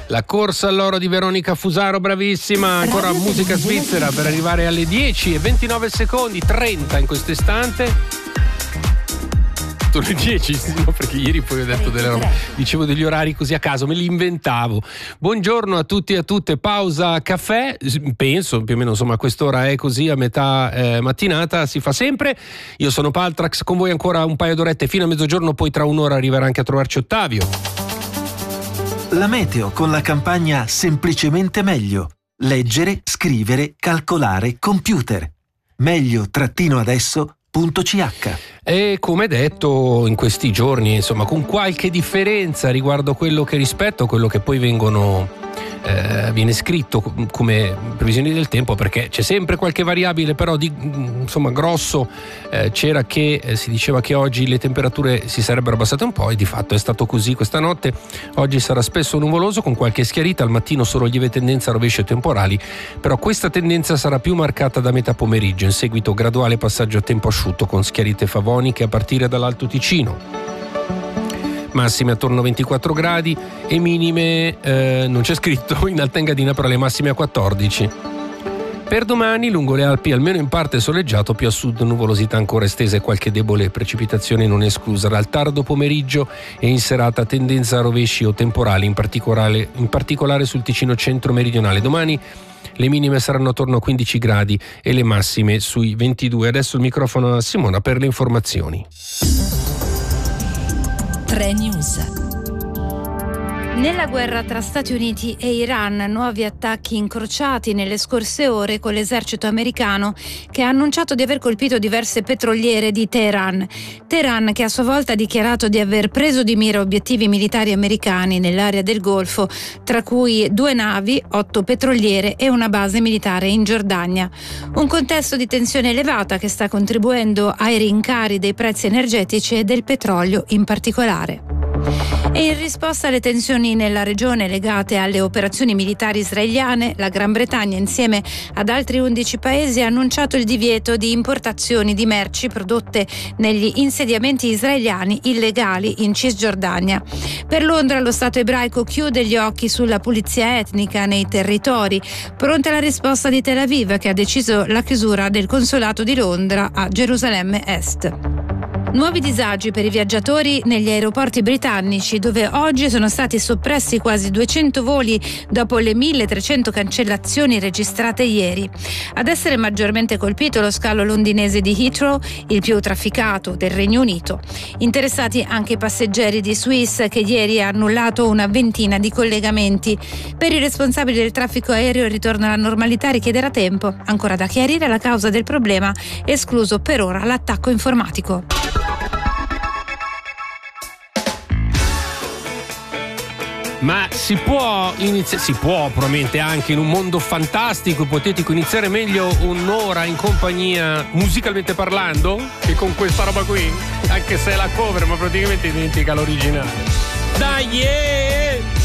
La corsa all'oro di Veronica Fusaro, bravissima. Ancora musica svizzera per arrivare alle 10:29, 30 in questo istante. Le 10, no, perché ieri poi ho detto delle robe, dicevo degli orari così a caso, me li inventavo. Buongiorno a tutti e a tutte, pausa caffè, penso più o meno, insomma, quest'ora è così, a metà mattinata si fa sempre. Io sono Paltrax, con voi ancora un paio d'orette fino a mezzogiorno, poi tra un'ora arriverà anche a trovarci Ottavio. La meteo con la campagna Semplicemente Meglio. Leggere, scrivere, calcolare, computer. Meglio-adesso.ch. E come detto in questi giorni, insomma, con qualche differenza riguardo quello che rispetto a quello che poi viene scritto come previsioni del tempo, perché c'è sempre qualche variabile, però insomma grosso c'era che si diceva che oggi le temperature si sarebbero abbassate un po' e di fatto è stato così questa notte. Oggi sarà spesso nuvoloso con qualche schiarita, al mattino solo lieve tendenza a rovesci e temporali, però questa tendenza sarà più marcata da metà pomeriggio, in seguito graduale passaggio a tempo asciutto con schiarite favoniche a partire dall'Alto Ticino. Massime attorno a 24 gradi e minime, non c'è scritto in Alta Engadina, però le massime a 14. Per domani lungo le Alpi almeno in parte soleggiato, più a sud nuvolosità ancora estesa e qualche debole precipitazione non esclusa. Dal tardo pomeriggio e in serata tendenza a rovesci o temporali, in particolare sul Ticino centro-meridionale. Domani le minime saranno attorno a 15 gradi e le massime sui 22. Adesso il microfono a Simona per le informazioni. 3 News. Nella guerra tra Stati Uniti e Iran, nuovi attacchi incrociati nelle scorse ore con l'esercito americano che ha annunciato di aver colpito diverse petroliere di Teheran. Teheran, che a sua volta ha dichiarato di aver preso di mira obiettivi militari americani nell'area del Golfo, tra cui 2 navi, 8 petroliere e una base militare in Giordania. Un contesto di tensione elevata che sta contribuendo ai rincari dei prezzi energetici e del petrolio in particolare. E in risposta alle tensioni nella regione legate alle operazioni militari israeliane, la Gran Bretagna insieme ad altri 11 paesi ha annunciato il divieto di importazioni di merci prodotte negli insediamenti israeliani illegali in Cisgiordania. Per Londra lo Stato ebraico chiude gli occhi sulla pulizia etnica nei territori, pronta la risposta di Tel Aviv, che ha deciso la chiusura del consolato di Londra a Gerusalemme Est. Nuovi disagi per i viaggiatori negli aeroporti britannici, dove oggi sono stati soppressi quasi 200 voli dopo le 1.300 cancellazioni registrate ieri. Ad essere maggiormente colpito lo scalo londinese di Heathrow, il più trafficato del Regno Unito. Interessati anche i passeggeri di Swiss, che ieri ha annullato una ventina di collegamenti. Per i responsabili del traffico aereo il ritorno alla normalità richiederà tempo. Ancora da chiarire la causa del problema, escluso per ora l'attacco informatico. Ma si può probabilmente anche in un mondo fantastico, ipotetico, iniziare meglio un'ora in compagnia, musicalmente parlando, che con questa roba qui, anche se è la cover, ma praticamente identica all'originale. Dai, yeah!